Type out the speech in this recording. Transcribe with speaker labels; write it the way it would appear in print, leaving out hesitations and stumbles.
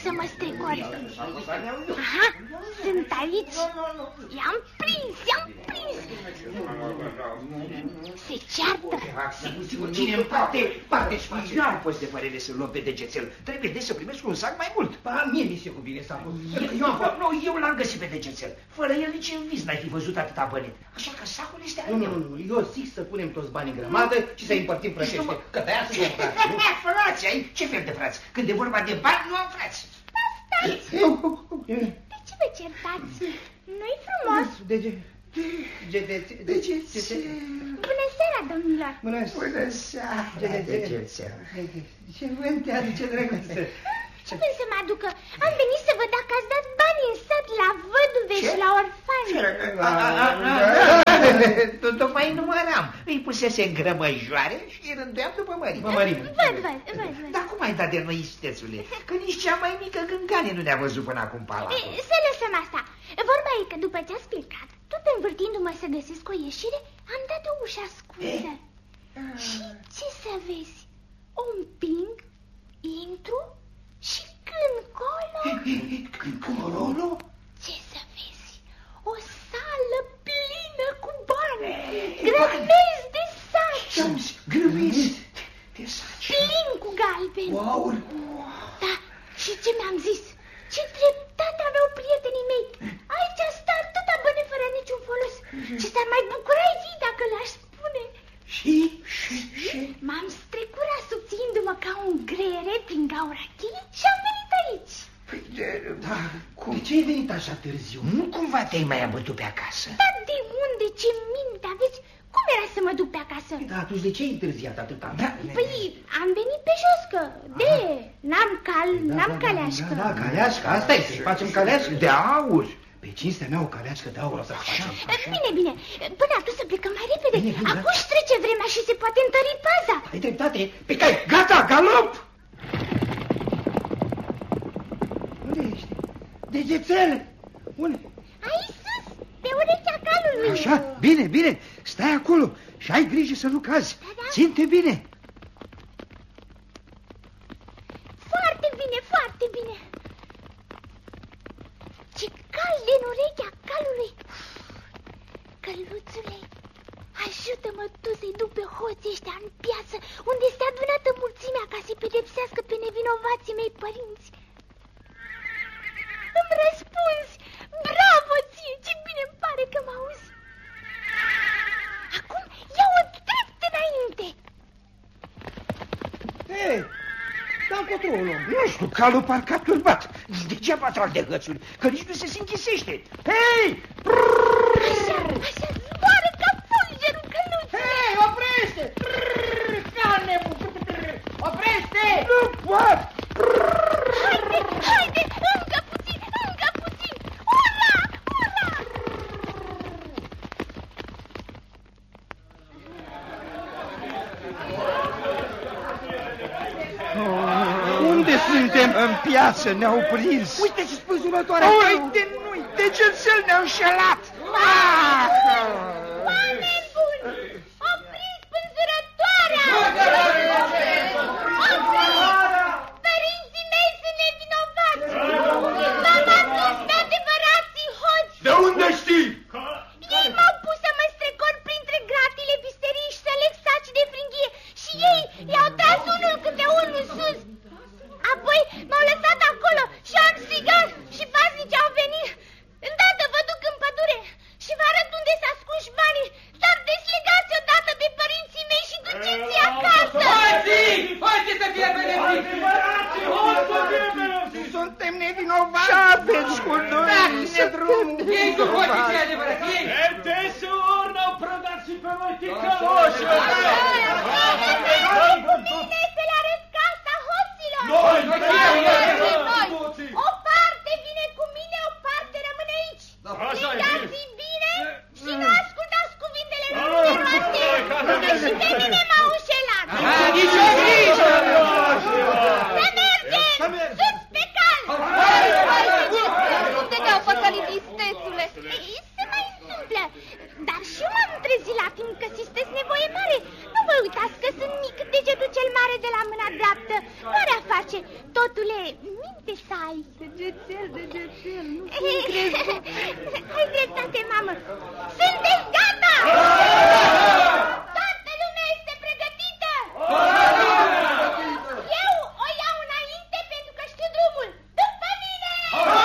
Speaker 1: să mă strecor. Aha, sunt aici. I-am prins. Se ceartă.
Speaker 2: Cine în parte și nici nu am fost de părere să-l luăm pe degețel. Trebuie să primesc un sac mai mult.
Speaker 3: Mie mi se cuvine sacul.
Speaker 2: Eu l-am găsit pe degețel. Fără el nici în vis n-ai fi văzut atâta bani. Așa că sacul este al meu.
Speaker 3: Nu, eu zic să punem toți banii în grămadă și să-i împărțim frățește. Că tăia să
Speaker 2: frați, ai? Ce fel de frați? Când e vorba de bani, nu am frați.
Speaker 1: Stați! De ce vă certați? Nu-i frumos?
Speaker 3: Degețel.
Speaker 1: Bună seara, domnilor!
Speaker 3: Bună seara, degețel. Ce vânt te aduce, drăguță?
Speaker 1: Ce vrei să mă aducă? Am venit să văd dacă ați dat bani în sat la văduve și la orfani.
Speaker 2: Tocmai număram. Îi pusese în grămăjoare și îi rânduiam după mărime.
Speaker 1: Văd.
Speaker 2: Dar cum ai dat de noi, istețule? Că nici cea mai mică gângane nu ne-a văzut până acum palatul.
Speaker 1: Să lăsăm asta. Vorba e că după ce ați plecat, tot învârtindu-mă să găsesc o ieșire, am dat o ușă ascunsă. Și ce să vezi? O împing, intru și când colo... Ce să vezi? O sală plină cu bani, grămezi de saci.
Speaker 2: Grămezi de saci.
Speaker 1: Plin cu galbeni.
Speaker 3: Wow.
Speaker 1: Da, și ce mi-am zis? Ce dreptate aveau prietenii mei. Aici stă atâta bani fără niciun folos. Ce s-ar mai bucura ei dacă le-aș spune.
Speaker 2: Și?
Speaker 1: M-am strecurat subțindu-mă ca un greiere prin gaura cheii și am venit aici.
Speaker 3: Da, cum? De ce ai venit așa târziu?
Speaker 2: Nu cumva te-ai mai abătut pe acasă?
Speaker 1: Dar de unde? Ce minte aveți? Cum era să mă duc pe acasă?
Speaker 3: Da, atunci de ce ai întârziat atâta?
Speaker 1: Păi, am venit pe jos, că n-am caleașcă.
Speaker 3: Da, caleașcă, asta e, să-i facem caleașcă.
Speaker 2: De aur.
Speaker 3: Pe cinstea mea o caleașcă de aur să facem.
Speaker 1: Bine, până atunci să plecăm mai repede.
Speaker 3: Bine,
Speaker 1: acum își trece vremea și se poate întări paza.
Speaker 3: Ai dreptate,
Speaker 2: Pe cai, gata, galop!
Speaker 3: Unde ești? Degețel! Unde?
Speaker 1: Aici sus, pe urechea calului.
Speaker 3: Așa, bine, stai acolo și ai grijă să nu cazi.
Speaker 1: Da.
Speaker 3: Ține-te bine.
Speaker 1: Foarte bine. Ce cald e în urechea calului. Căluțule, ajută-mă tu să-i duc pe hoții ăștia în piață, unde este adunată mulțimea ca să-i pedepsească pe nevinovații mei părinți. Îmi răspunzi! Bravo ție! Ce bine îmi pare că mă auzi! Acum ia-o drept înainte!
Speaker 3: Hei, dar încotro o luăm.
Speaker 2: Nu știu, calul parcă a turbat. Degeaba trag de hățuri, că nici nu se închisește. Hei!
Speaker 1: Așa zboară ca fulgerul căluț!
Speaker 3: Hei, oprește! Ca nebun! Oprește!
Speaker 2: Nu pot!
Speaker 1: Haide, încă puțin! Ura!
Speaker 3: Unde suntem? În piață, ne-au prins.
Speaker 2: Uite ce spânzurătoarea! Uite, nu-i, degețel ne-au înșelat!
Speaker 1: Oameni buni! Opriți spânzurătoarea! Părinții mei sunt nevinovați! V-am adus pe adevărații hoți!
Speaker 2: De unde știi?
Speaker 1: Ei m-au pus să mă strecor printre gratile visteriei și să leg saci de fringhie și ei i-au tras unul câte unul sus. Apoi m-au lăsat acolo și am strigat și paznicii au venit. Îndată vă duc în pădure și vă arăt unde s-a ascuns banii. Dar deslegați odată pe părinții mei și duceți-i acasă.
Speaker 4: Hoții să fie pedepsiți!
Speaker 2: Suntem nevinovați! Ce aveți cu noi? Dați-ne drum!
Speaker 4: Ei cu hoții cei adevărați! Ei!
Speaker 5: Desor n-au prădat și pe noi ticăloși!
Speaker 1: Cu mine să le arăt casa hoților! O parte vine cu mine, o parte rămâne aici! Strigați-i bine și nu ascultați cuvintele numeroase, că și pe mine m-au înșelat!
Speaker 4: Nici-o grijă!
Speaker 1: Să mergem! Sus pe cal!
Speaker 6: Nu te dau păcălit, istețule!
Speaker 1: Se mai întâmplă, dar și eu m-am trezit la timp că sunteți nevoie mare. Nu vă uitați că sunt mic, degetul cel mare de la mâna dreaptă. Care a face face. Totule, minte să ai.
Speaker 6: Degețel, nu
Speaker 1: Ai dreptate, mamă. Sunteți